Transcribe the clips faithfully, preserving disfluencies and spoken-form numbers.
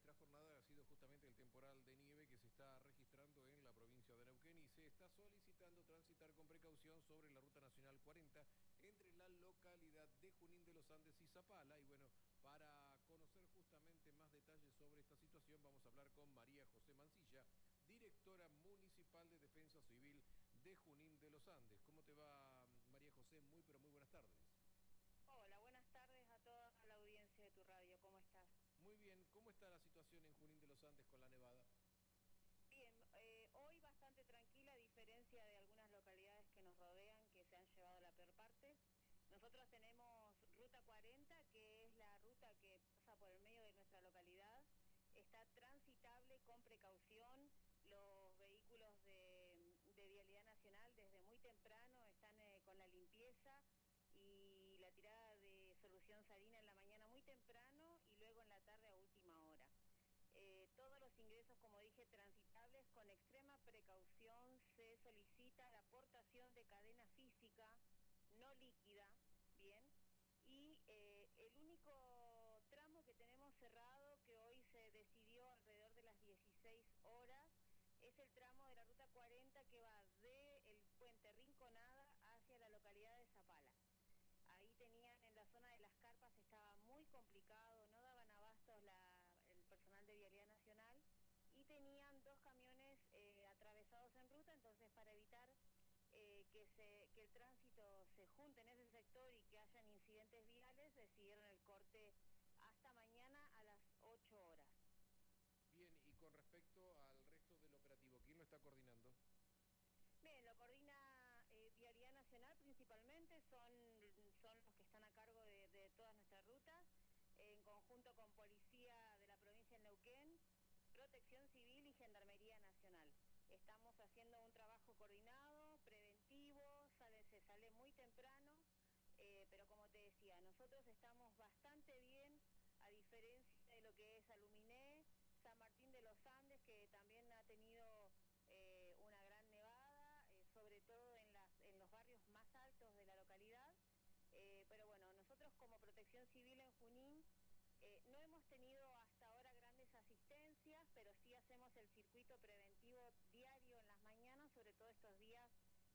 nuestra jornada ha sido justamente el temporal de nieve que se está registrando en la provincia de Neuquén y se está solicitando transitar con precaución sobre la Ruta Nacional cuarenta entre la localidad de Junín de los Andes y Zapala. Y bueno, para conocer justamente más detalles sobre esta situación vamos a hablar con María José Mancilla, directora municipal de Defensa Civil de Junín de los Andes. ¿Cómo te va, María José? Muy, pero muy buenas tardes. Hola, buenas tardes a toda la audiencia de tu radio, ¿cómo estás? Muy bien, ¿cómo está la situación en Junín de los Andes con la nevada? Bien, eh, hoy bastante tranquila, a diferencia de algunas localidades que nos rodean, que se han llevado la peor parte. Nosotros tenemos Ruta cuarenta, que es la ruta que pasa por el medio de nuestra localidad. Está transitable con precaución. Los vehículos de, de Vialidad Nacional desde muy temprano están eh, con la limpieza y la tirada de solución salina en la mañana muy temprano y luego en la tarde a última hora. Eh, todos los ingresos, como dije, transitables. Con extrema precaución se solicita la aportación de cadena física, no líquida, ¿bien? Y eh, el único tramo que tenemos cerrado, que hoy se decidió alrededor de las dieciséis horas, es el tramo de la Ruta cuarenta que va del puente Rinconada hacia la localidad de Zapala. Ahí tenían, en la zona de las carpas estaba muy complicado, no daban abastos la, el personal de Vialidad Nacional y tenían dos camiones eh, atravesados en ruta, entonces para evitar eh, que, se, que el tránsito se junte en ese sector y que hayan incidentes viales, decidieron el corte hasta mañana a las ocho horas. Bien, y con respecto al resto del operativo, ¿quién lo está coordinando? Bien, lo coordina eh, Vialidad Nacional principalmente, son, son los que están a cargo de, de todas nuestras rutas, en conjunto con Policía de la provincia de Neuquén, Protección Civil y Gendarmería Nacional. Estamos haciendo un trabajo coordinado, preventivo, sale, se sale muy temprano, eh, pero como te decía, nosotros estamos bastante bien, a diferencia de lo que es Aluminé, San Martín de los Andes, que también ha tenido eh, una gran nevada, eh, sobre todo en, las, en los barrios más altos de la localidad. Eh, pero bueno, nosotros como Protección Civil en Junín eh, no hemos tenido hasta ahora grandes asistencias, pero sí hacemos el circuito preventivo diario en las mañanas, sobre todo estos días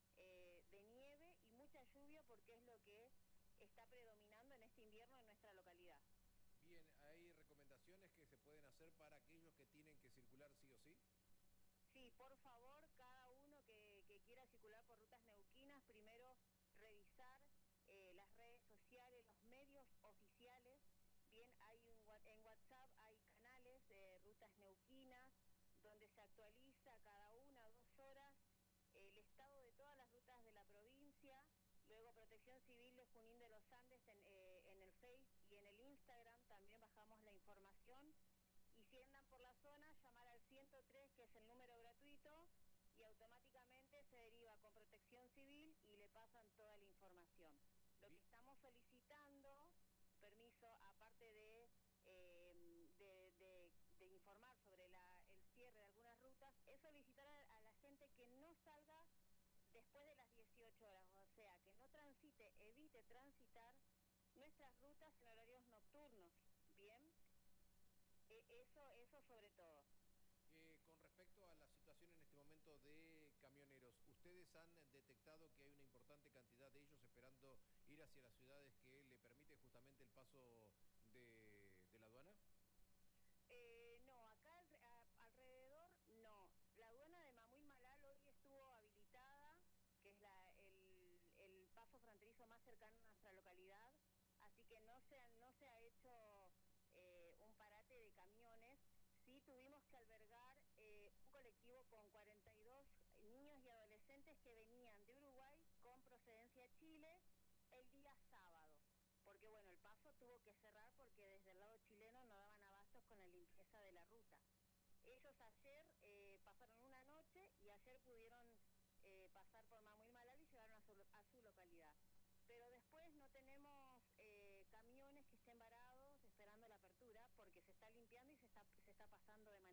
eh, de nieve y mucha lluvia, porque es lo que está predominando en este invierno en nuestra localidad. Bien, ¿hay recomendaciones que se pueden hacer para aquellos que tienen que circular sí o sí? Sí, por favor, cada uno que, que quiera circular por rutas neuquinas, primero revisar eh, las redes sociales, los medios oficiales. Bien, hay un, en WhatsApp hay canales de rutas neuquinas donde se actualiza cada una o dos horas el estado de todas las rutas de la provincia. Luego Protección Civil de Junín de los Andes en, eh, en el Face y en el Instagram también bajamos la información. Y si andan por la zona, llamar al ciento tres, que es el número gratuito, y automáticamente se deriva con Protección Civil y le pasan toda la información. Lo que estamos solicitando, permiso, aparte de, eh, de, de, de informar sobre la, el cierre de algunas rutas, es solicitar a, a la gente que no salga después de las dieciocho horas, o sea, que no transite, evite transitar nuestras rutas en horarios nocturnos, ¿bien? Eh, eso, eso sobre todo. Eh, con respecto a la situación en este momento de camioneros, ¿ustedes han detectado que hay una importante cantidad de ellos esperando ir hacia las ciudades que le permite justamente el paso de, de la aduana? Eh, no, acá al, a, alrededor no. La aduana de Mamuy Malal hoy estuvo habilitada, que es la, el, el paso fronterizo más cercano a nuestra localidad, así que no se, no se ha hecho eh, un parate de camiones. Sí tuvimos que albergar eh, un colectivo con cuarenta y dos niños y adolescentes que venían de Uruguay con procedencia a Chile el día sábado, porque bueno, el paso tuvo que cerrar porque desde el lado chileno no daban abastos con la limpieza de la ruta. Ellos ayer eh, pasaron una noche y ayer pudieron eh, pasar por Mamuil Malal y llegaron a su, a su localidad. Pero después no tenemos eh, camiones que estén varados esperando la apertura porque se está limpiando y se está, se está pasando de manera